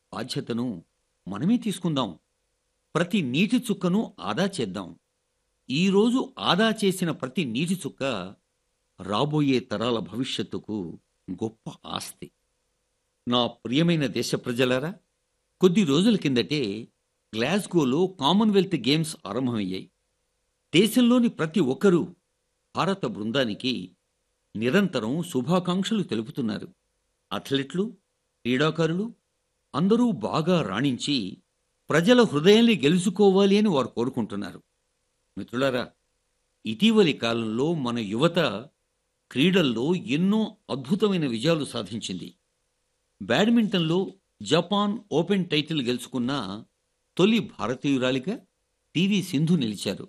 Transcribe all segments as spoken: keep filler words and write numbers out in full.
బాధ్యతను మనమే తీసుకుందాం. ప్రతి నీటి చుక్కను ఆదా చేద్దాం. ఈరోజు ఆదా చేసిన ప్రతి నీటి చుక్క రాబోయే తరాల భవిష్యత్తుకు గొప్ప ఆస్తి. నా ప్రియమైన దేశ ప్రజలారా, కొద్ది రోజుల కిందటే గ్లాస్గోలో కామన్వెల్త్ గేమ్స్ ఆరంభమయ్యాయి. దేశంలోని ప్రతి ఒక్కరూ భారత బృందానికి నిరంతరం శుభాకాంక్షలు తెలుపుతున్నారు. అథ్లెట్లు, క్రీడాకారులు అందరూ బాగా రాణించి ప్రజల హృదయాల్ని గెలుచుకోవాలి అని వారు కోరుకుంటున్నారు. మిత్రులారా, ఇటీవలి కాలంలో మన యువత క్రీడల్లో ఎన్నో అద్భుతమైన విజయాలు సాధించింది. బ్యాడ్మింటన్లో జపాన్ ఓపెన్ టైటిల్ గెలుచుకున్న తొలి భారతీయురాలిగా పివి సింధు నిలిచారు.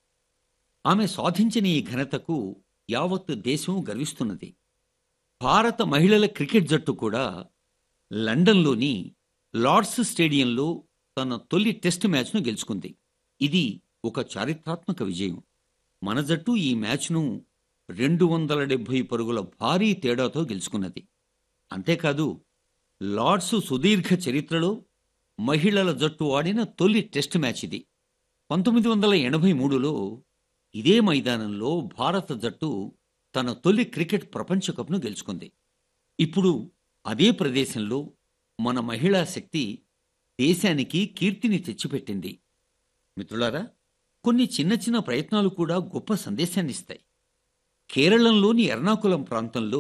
ఆమె సాధించిన ఈ ఘనతకు యావత్ దేశం గర్విస్తున్నది. భారత మహిళల క్రికెట్ జట్టు కూడా లండన్లోని లార్డ్స్ స్టేడియంలో తన తొలి టెస్ట్ మ్యాచ్ను గెలుచుకుంది. ఇది ఒక చారిత్రాత్మక విజయం. మన జట్టు ఈ మ్యాచ్ను రెండు వందల డెబ్బై పరుగుల భారీ తేడాతో గెలుచుకున్నది. అంతేకాదు, లార్డ్స్ సుదీర్ఘ చరిత్రలో మహిళల జట్టు ఆడిన తొలి టెస్ట్ మ్యాచ్ ఇది. పంతొమ్మిది వందల ఎనభై మూడులో ఇదే మైదానంలో భారత జట్టు తన తొలి క్రికెట్ ప్రపంచ కప్ను గెలుచుకుంది. ఇప్పుడు అదే ప్రదేశంలో మన మహిళా శక్తి దేశానికి కీర్తిని తెచ్చిపెట్టింది. మిత్రులారా, కొన్ని చిన్న చిన్న ప్రయత్నాలు కూడా గొప్ప సందేశాన్నిస్తాయి. కేరళంలోని ఎర్నాకులం ప్రాంతంలో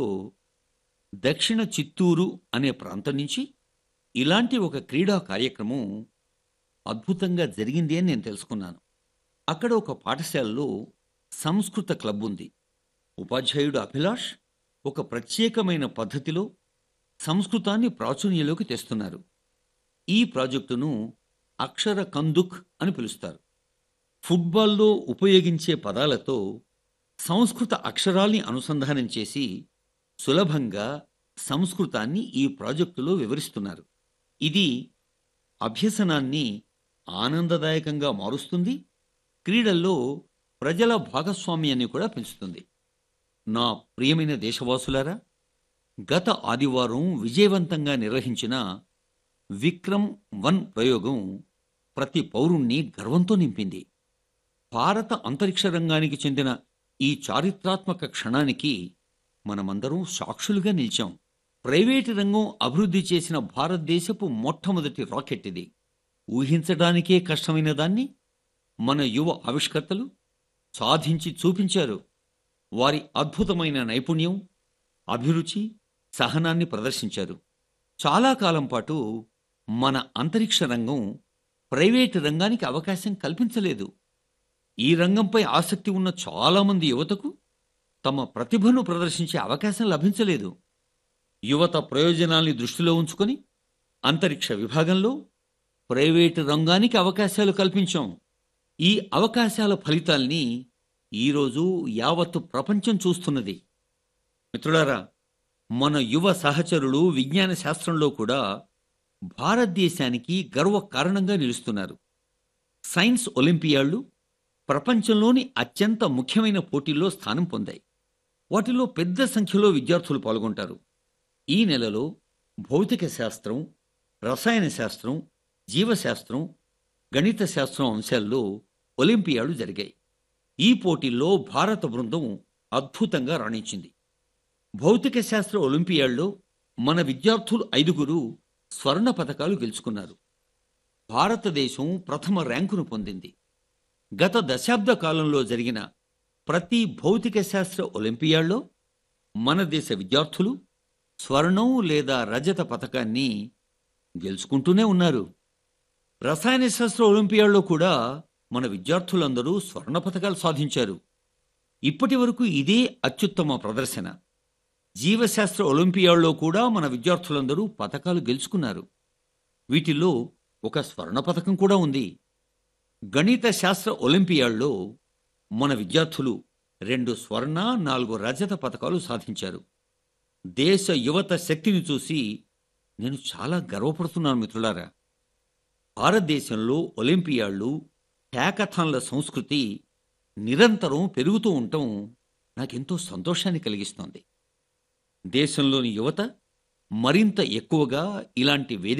దక్షిణ చిత్తూరు అనే ప్రాంతం నుంచి ఇలాంటి ఒక క్రీడా కార్యక్రమం అద్భుతంగా జరిగింది అని నేను తెలుసుకున్నాను. అక్కడ ఒక పాఠశాలలో సంస్కృత క్లబ్ ఉంది. ఉపాధ్యాయుడు అభిలాష్ ఒక ప్రత్యేకమైన పద్ధతిలో సంస్కృతాన్ని ప్రాచుర్యంలోకి తెస్తున్నారు. ఈ ప్రాజెక్టును అక్షర కందుక్ అని పిలుస్తారు. ఫుట్బాల్లో ఉపయోగించే పదాలతో సంస్కృత అక్షరాల్ని అనుసంధానం చేసి సులభంగా సంస్కృతాన్ని ఈ ప్రాజెక్టులో వివరిస్తున్నారు. ఇది అభ్యసనాన్ని ఆనందదాయకంగా మారుస్తుంది, క్రీడల్లో ప్రజల భాగస్వామ్యాన్ని కూడా పెంచుతుంది. నా ప్రియమైన దేశవాసులారా, గత ఆదివారం విజయవంతంగా నిర్వహించిన విక్రమ్ వన్ ప్రయోగం ప్రతి పౌరుణ్ణి గర్వంతో నింపింది. భారత అంతరిక్ష రంగానికి చెందిన ఈ చారిత్రాత్మక క్షణానికి మనమందరం సాక్షులుగా నిలిచాం. ప్రైవేటు రంగం అభివృద్ధి చేసిన భారతదేశపు మొట్టమొదటి రాకెట్ ఇది. ఊహించడానికే కష్టమైన దాన్ని మన యువ ఆవిష్కర్తలు సాధించి చూపించారు. వారి అద్భుతమైన నైపుణ్యం, అభిరుచి, సహనాన్ని ప్రదర్శించారు. చాలా కాలం పాటు మన అంతరిక్ష రంగం ప్రైవేటు రంగానికి అవకాశం కల్పించలేదు. ఈ రంగంపై ఆసక్తి ఉన్న చాలామంది యువతకు తమ ప్రతిభను ప్రదర్శించే అవకాశం లభించలేదు. యువత ప్రయోజనాల్ని దృష్టిలో ఉంచుకొని అంతరిక్ష విభాగంలో ప్రైవేటు రంగానికి అవకాశాలు కల్పించాం. ఈ అవకాశాల ఫలితాల్ని ఈరోజు యావత్తు ప్రపంచం చూస్తున్నది. మిత్రులారా, మన యువ సహచరులు విజ్ఞాన శాస్త్రంలో కూడా భారతదేశానికి గర్వ కారణంగా నిలుస్తున్నారు. సైన్స్ ఒలింపియాడ్లు ప్రపంచంలోని అత్యంత ముఖ్యమైన పోటీల్లో స్థానం పొందాయి. వాటిలో పెద్ద సంఖ్యలో విద్యార్థులు పాల్గొంటారు. ఈ నెలలో భౌతిక శాస్త్రం, రసాయన శాస్త్రం, జీవశాస్త్రం, గణిత శాస్త్రం అంశాల్లో ఒలింపియాడ్లు జరిగాయి. ఈ పోటీల్లో భారత బృందం అద్భుతంగా రాణించింది. భౌతిక శాస్త్ర ఒలింపియాడ్లో మన విద్యార్థులు ఐదుగురు స్వర్ణ పతకాలు గెలుచుకున్నారు. భారతదేశం ప్రథమ ర్యాంకును పొందింది. గత దశాబ్ద కాలంలో జరిగిన ప్రతి భౌతిక శాస్త్ర ఒలింపియాడ్లో మన దేశ విద్యార్థులు స్వర్ణం లేదా రజత పతకాన్ని గెలుచుకుంటూనే ఉన్నారు. రసాయన శాస్త్ర ఒలింపియాడ్లో కూడా మన విద్యార్థులందరూ స్వర్ణ పతకాలు సాధించారు. ఇప్పటి వరకు ఇదే అత్యుత్తమ ప్రదర్శన. జీవశాస్త్ర ఒలింపియాడ్లో కూడా మన విద్యార్థులందరూ పతకాలు గెలుచుకున్నారు. వీటిల్లో ఒక స్వర్ణ పతకం కూడా ఉంది. గణిత శాస్త్ర ఒలింపియాడ్లో మన విద్యార్థులు రెండు స్వర్ణ, నాలుగు రజత పతకాలు సాధించారు. దేశ యువత శక్తిని చూసి నేను చాలా గర్వపడుతున్నాను. మిత్రులారా, భారతదేశంలో ఒలింపియాడ్లు, హ్యాకథాన్ల సంస్కృతి నిరంతరం పెరుగుతూ ఉండటం నాకెంతో సంతోషాన్ని కలిగిస్తోంది. దేశంలోని యువత మరింత ఎక్కువగా ఇలాంటి వేదిక